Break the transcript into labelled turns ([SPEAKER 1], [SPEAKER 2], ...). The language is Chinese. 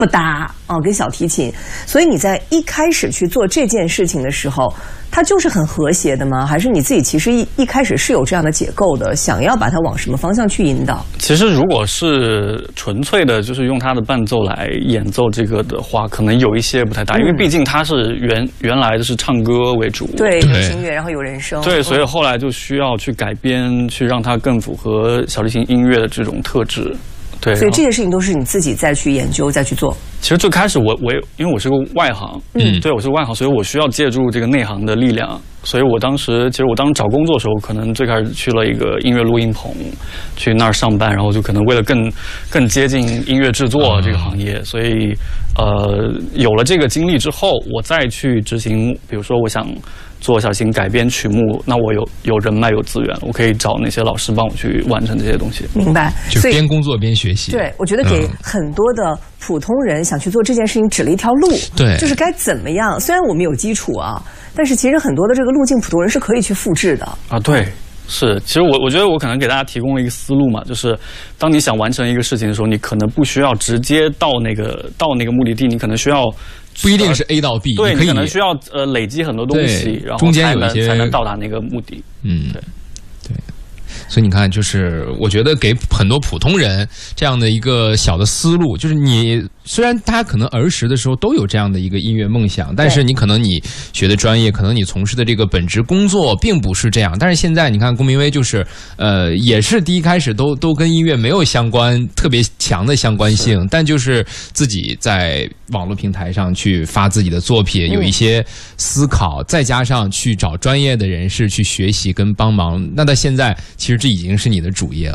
[SPEAKER 1] 不搭跟小提琴，所以你在一开始去做这件事情的时候，它就是很和谐的吗？还是你自己其实一开始是有这样的结构的，想要把它往什么方向去引导？
[SPEAKER 2] 其实如果是纯粹的，就是用它的伴奏来演奏这个的话，可能有一些不太搭，因为毕竟它是原来的是唱歌为主，
[SPEAKER 1] 对，有音乐，然后有人声，
[SPEAKER 2] 对，所以后来就需要去改编，去让它更符合小提琴音乐的这种特质。对，
[SPEAKER 1] 所以这些事情都是你自己再去研究、再去做。
[SPEAKER 2] 其实最开始我因为我是个外行，对，我是外行，所以我需要借助这个内行的力量。所以我当时找工作的时候，可能最开始去了一个音乐录音棚，去那儿上班，然后就可能为了更接近音乐制作这个行业，所以有了这个经历之后，我再去执行，比如说我想做小提琴改编曲目，那我有人脉有资源，我可以找那些老师帮我去完成这些东西。
[SPEAKER 1] 明白，
[SPEAKER 3] 就边工作边学习。
[SPEAKER 1] 对，我觉得给很多的普通人想去做这件事情指了一条路，
[SPEAKER 3] 对，
[SPEAKER 1] 就是该怎么样。虽然我们有基础但是其实很多的这个路径，普通人是可以去复制的
[SPEAKER 2] 啊。对，是。其实我觉得我可能给大家提供了一个思路嘛，就是当你想完成一个事情的时候，你可能不需要直接到那个目的地，你可能需要。
[SPEAKER 3] 不一定是 A 到 B，
[SPEAKER 2] 对，你可能需要累积很多东西，然后
[SPEAKER 3] 中间有一些
[SPEAKER 2] 才能到达那个目的。对。
[SPEAKER 3] 所以你看，就是我觉得给很多普通人这样的一个小的思路，就是你虽然大家可能儿时的时候都有这样的一个音乐梦想，但是你可能你学的专业，可能你从事的这个本职工作并不是这样。但是现在你看龚明威就是也是第一开始都跟音乐没有相关特别强的相关性，但就是自己在网络平台上去发自己的作品，有一些思考，再加上去找专业的人士去学习跟帮忙，那到现在其实这已经是你的主业了。